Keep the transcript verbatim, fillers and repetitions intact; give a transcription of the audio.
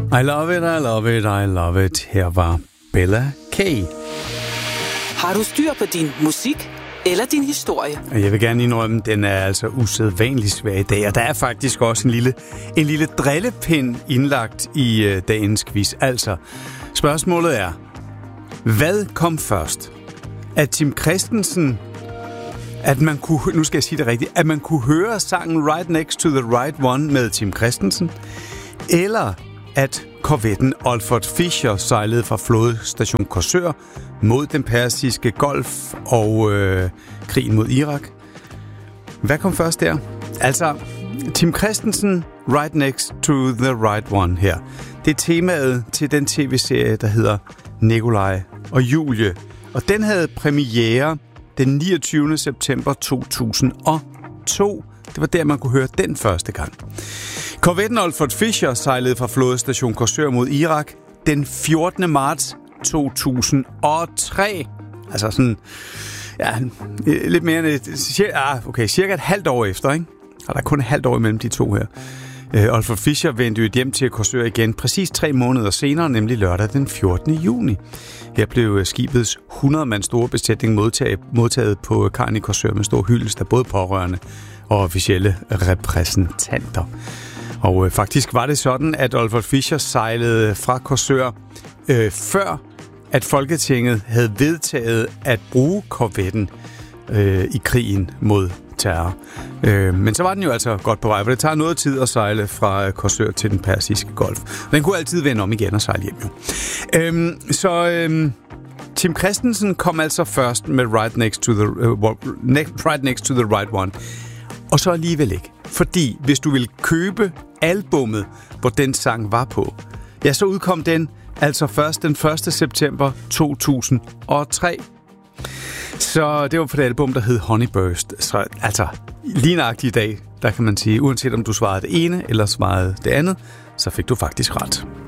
I love it, I love it, I love it. Her var Bella K. Har du styr på din musik eller din historie? Jeg vil gerne indrømme, den er altså usædvanligt svag i dag, og der er faktisk også en lille, en lille drillepind indlagt i øh, dagens quiz. Altså, spørgsmålet er, hvad kom først? At Tim Christensen, at man kunne, nu skal jeg sige det rigtigt, at man kunne høre sangen Right Next to the Right One med Tim Christensen, eller at korvetten Olfert Fischer sejlede fra flådestation Korsør mod den persiske golf og øh, krigen mod Irak. Hvad kom først der? Altså, Tim Christensen, Right Next to the Right One her. Det er temaet til den tv-serie, der hedder Nikolaj og Julie. Og den havde premiere den niogtyvende september to tusind og to. Det var der, man kunne høre den første gang. Korvetten Olfert Fischer sejlede fra flådestation Korsør mod Irak den fjortende marts to tusind og tre. Altså sådan, ja, lidt mere end et, cirka, okay, cirka et halvt år efter, ikke? Og der er kun et halvt år imellem de to her. Uh, Olfert Fischer vendte jo hjem til Korsør igen præcis tre måneder senere, nemlig lørdag den fjortende juni. Her blev skibets hundrede mand store besætning modtaget, modtaget på kajen i Korsør med stor hyldest af både pårørende og officielle repræsentanter. Og øh, faktisk var det sådan, at Olfert Fischer sejlede fra Korsør øh, før, at Folketinget havde vedtaget at bruge korvetten øh, i krigen mod terror. Øh, men så var den jo altså godt på vej, for det tager noget tid at sejle fra Korsør til den persiske golf. Den kunne altid vende om igen og sejle hjem jo. Øh, så øh, Tim Christensen kom altså først med Right Next to the, uh, right next to the Right One. Og så alligevel ikke. Fordi hvis du vil købe albummet, hvor den sang var på, ja, så udkom den altså først den første september to tusind og tre. Så det var på det album, der hed Honeyburst. Så altså, lige nøjagtigt i dag, der kan man sige, uanset om du svarede det ene eller svarede det andet, så fik du faktisk ret.